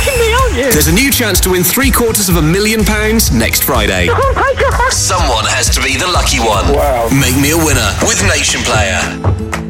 fucking me, aren't you? There's a new chance to win £750,000 next Friday. Someone has to be the lucky one. Wow. Make me a winner with Nation Player.